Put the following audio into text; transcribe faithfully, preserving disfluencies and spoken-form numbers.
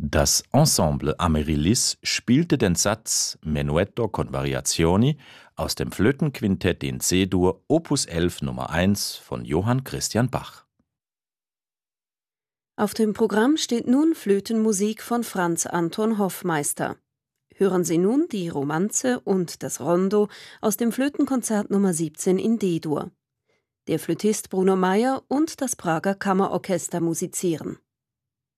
Das Ensemble Amaryllis spielte den Satz Menuetto con Variazioni aus dem Flötenquintett in C-Dur Opus elf Nummer eins von Johann Christian Bach. Auf dem Programm steht nun Flötenmusik von Franz Anton Hoffmeister. Hören Sie nun die Romanze und das Rondo aus dem Flötenkonzert Nummer siebzehn in D-Dur. Der Flötist Bruno Meyer und das Prager Kammerorchester musizieren.